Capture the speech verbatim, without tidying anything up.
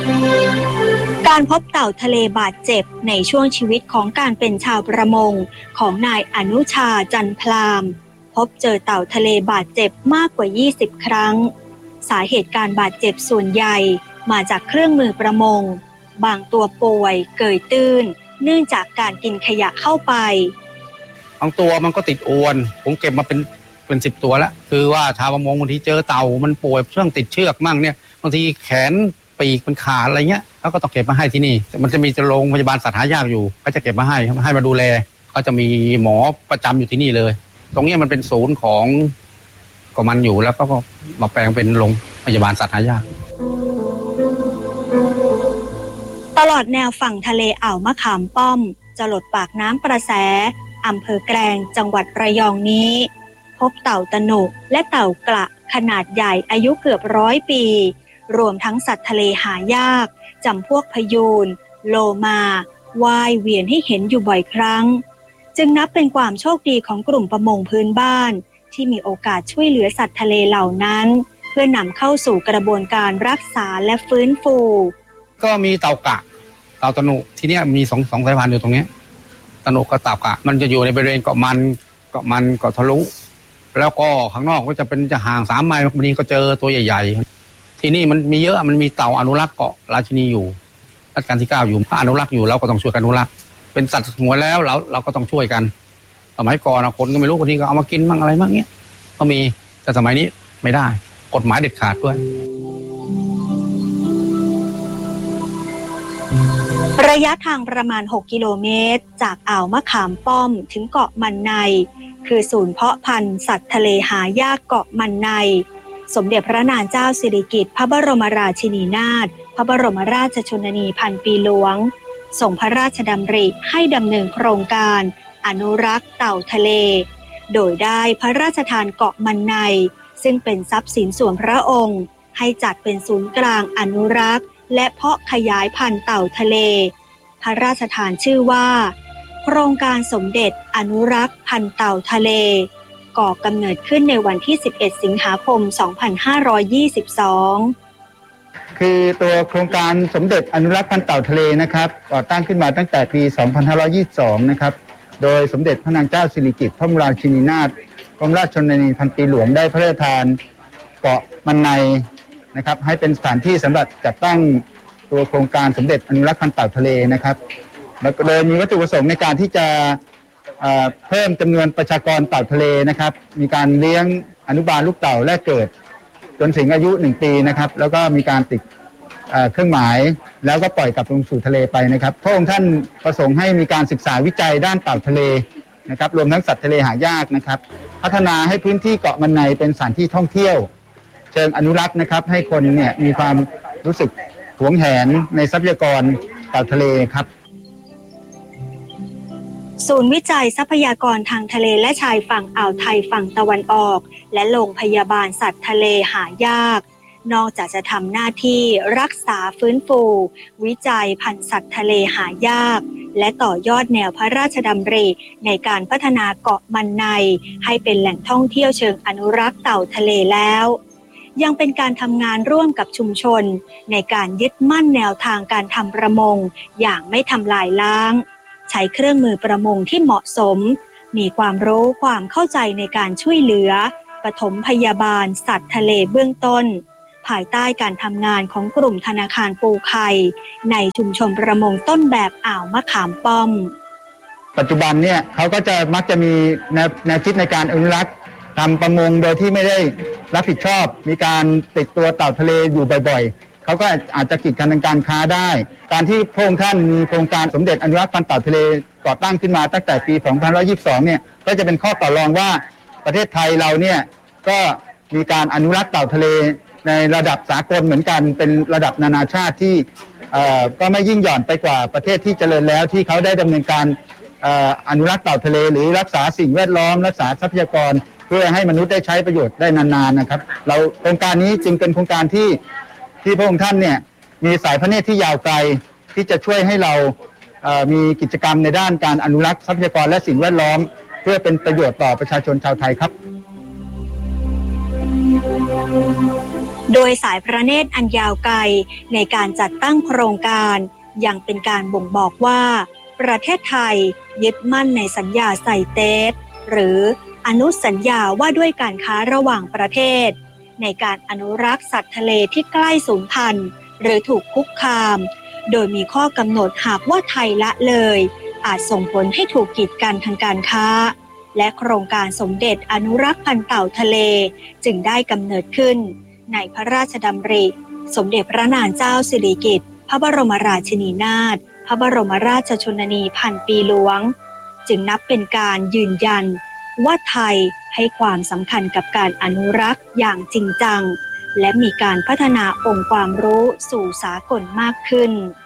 การพบเต่าทะเลบาดเจ็บในช่วงชีวิตของการเป็นชาวประมงของนายอนุชาจันพลามพบเจอเต่าทะเลบาดเจ็บมากกว่ายี่สิบครั้งสาเหตุการบาดเจ็บส่วนใหญ่มาจากเครื่องมือประมงบางตัวป่วยเกยตื้นเนื่องจากการกินขยะเข้าไปบางตัวมันก็ติดอวนผมเก็บมาเป็นเป็นสิบตัวแล้วคือว่าชาวประมงบางทีเจอเต่ามันป่วยเรื่องติดเชือกมั่งเนี่ยบางทีแขนปีกมันขาดอะไรเงี้ยแล้วก็ต้องเก็บมาให้ที่นี่มันจะมีโรงพยาบาลสัตว์หายากอยู่ก็จะเก็บมาให้ให้มาดูแลก็จะมีหมอประจำอยู่ที่นี่เลยตรงนี้มันเป็นศูนย์ของของมันอยู่แล้วก็มาแปลงเป็นโรงพยาบาลสัตว์หายากตลอดแนวฝั่งทะเลอ่าวมะขามป้อมจรดปากน้ำประแสอำเภอแกลงจังหวัดระยองนี้พบเต่าตะหนุและเต่ากระขนาดใหญ่อายุเกือบร้อยปีรวมทั้งสัตว์ทะเลหายากจำพวกพยูนโลมาว่ายเวียนให้เห็นอยู่บ่อยครั้งจึงนับเป็นความโชคดีของกลุ่มประมงพื้นบ้านที่มีโอกาสช่วยเหลือสัตว์ทะเลเหล่านั้นเพื่อนำเข้าสู่กระบวนการรักษาและฟื้นฟูก็มีเต่ากระเต่าตะหนุที่นี่มีสองสองสายพันธุ์อยู่ตรงนี้ตะหนุกับเต่ากระมันจะอยู่ในบริเวณเกาะมันเกาะมันเกาะทะลุแล้วก็ข้างนอกก็จะเป็นจะห่างสามไมล์บางทีก็เจอตัวใหญ่ๆที่นี่มันมีเยอะมันมีเต่าอนุรักษ์เกาะราชินีอยู่รัชกาลที่เก้าอยู่ถ้าอนุรักษ์อยู่เราก็ต้องช่วยกันอนุรักษ์เป็นสัตว์สงวนแล้วเราเราก็ต้องช่วยกันสมัยก่อนคนก็ไม่รู้บางทีก็เอามากินบ้างอะไรบ้างเงี้ยก็มีแต่สมัยนี้ไม่ได้กฎหมายเด็ดขาดด้วยระยะทางประมาณหกกิโลเมตรจากอ่าวมะขามป้อมถึงเกาะมันในคือศูนย์เพาะพันธุ์สัตว์ทะเลหายากเกาะมันในสมเด็จพระนางเจ้าสิริกิติ์พระบรมราชินีนาถพระบรมราชชนนีพันปีหลวงส่งพระราชดำริให้ดำเนินโครงการอนุรักษ์เต่าทะเลโดยได้พระราชทานเกาะมันในซึ่งเป็นทรัพย์สินส่วนพระองค์ให้จัดเป็นศูนย์กลางอนุรักษ์และเพาะขยายพันธุ์เต่าทะเลพระราชทานชื่อว่าโครงการสมเด็จอนุรักษ์พันธุ์เต่าทะเลก่อกำเนิดขึ้นในวันที่สิบเอ็ดสิงหาคมสองพันห้าร้อยยี่สิบสองคือตัวโครงการสมเด็จอนุรักษ์พันธุ์เต่าทะเลนะครับก่อตั้งขึ้นมาตั้งแต่ปีสองพันห้าร้อยยี่สิบสองนะครับโดยสมเด็จพระนางเจ้าสิริกิติ์พระบรมราชินีนาถกรมราชชนนีพันปีหลวงได้พระราชทานเกาะมันในนะครับให้เป็นสถานที่สำหรับจัดตั้งตัวโครงการสมเด็จอนุรักษ์พันธุ์เต่าทะเลนะครับแล้วก็โดยมีวัตถุประสงค์ในการที่จะเพิ่มจำนวนประชากรเต่าทะเลนะครับมีการเลี้ยงอนุบาลลูกเต่าแรกเกิดจนถึงอายุหนึ่งปีนะครับแล้วก็มีการติดเครื่องหมายแล้วก็ปล่อยกลับลงสู่ทะเลไปนะครับพระองค์ท่านประสงค์ให้มีการศึกษาวิจัยด้านเต่าทะเลนะครับรวมทั้งสัตว์ทะเลหายากนะครับพัฒนาให้พื้นที่เกาะมันในเป็นสถานที่ท่องเที่ยวเชิงอนุรักษ์นะครับให้คนเนี่ยมีความรู้สึกหวงแหนในทรัพยากรเต่าทะเลครับศูนย์วิจัยทรัพยากรทางทะเลและชายฝั่งอ่าวไทยฝั่งตะวันออกและโรงพยาบาลสัตว์ทะเลหายากนอกจากจะทำหน้าที่รักษาฟื้นฟูวิจัยพันธุ์สัตว์ทะเลหายากและต่อยอดแนวพระราชดำริในการพัฒนาเกาะมันในให้เป็นแหล่งท่องเที่ยวเชิงอนุรักษ์เต่าทะเลแล้วยังเป็นการทำงานร่วมกับชุมชนในการยึดมั่นแนวทางการทำประมงอย่างไม่ทำลายล้างใช้เครื่องมือประมงที่เหมาะสมมีความรู้ความเข้าใจในการช่วยเหลือปฐมพยาบาลสัตว์ทะเลเบื้องต้นภายใต้การทำงานของกลุ่มธนาคารปูไข่ในชุมชนประมงต้นแบบอ่าวมะขามป้อมปัจจุบันเนี่ยเขาก็จะมักจะมีแนวแนวคิดในการอนุรักษ์ทำประมงโดยที่ไม่ได้รับผิดชอบมีการติดตัวเต่าทะเลอยู่บ่อยๆเขาก็อาจจะกีดกันทางการค้าได้การที่พระองค์ท่านมีโครงการสมเด็จอนุรักษ์พันธุ์เต่าทะเลก่อตั้งขึ้นมาตั้งแต่ปีสองพันห้าร้อยยี่สิบสองเนี่ยก็จะเป็นข้อต่อรองว่าประเทศไทยเราเนี่ยก็มีการอนุรักษ์เต่าทะเลในระดับสากลเหมือนกันเป็นระดับนานาชาติที่ก็ไม่ยิ่งหย่อนไปกว่าประเทศที่เจริญแล้วที่เขาได้ดำเนินการอนุรักษ์เต่าทะเลหรือรักษาสิ่งแวดล้อมรักษาทรัพยากรเพื่อให้มนุษย์ได้ใช้ประโยชน์ได้นานๆนะครับเราโครงการนี้จึงเป็นโครงการที่ที่พระองค์ท่านเนี่ยมีสายพระเนตรที่ยาวไกลที่จะช่วยให้เรามีกิจกรรมในด้านการอนุรักษ์ทรัพยากรและสิ่งแวดล้อมเพื่อเป็นประโยชน์ต่อประชาชนชาวไทยครับโดยสายพระเนตรอันยาวไกลในการจัดตั้งโครงการยังเป็นการบ่งบอกว่าประเทศไทยยึดมั่นในสัญญาไซเตสหรืออนุสัญญาว่าด้วยการค้าระหว่างประเทศในการอนุรักษ์สัตว์ทะเลที่ใกล้สูญพันธุ์หรือถูกคุกคามโดยมีข้อกำหนดหากว่าไทยละเลยอาจส่งผลให้ถูกกีดกันทางการค้าและโครงการสมเด็จอนุรักษ์พันธุ์เต่าทะเลจึงได้กำเนิดขึ้นในพระราชดำริสมเด็จพระนางเจ้าสิริกิติ์พระบรมราชินีนาถพระบรมราชชนนีพันปีหลวงจึงนับเป็นการยืนยันว่าไทยให้ความสำคัญกับการอนุรักษ์อย่างจริงจังและมีการพัฒนาองค์ความรู้สู่สากลมากขึ้น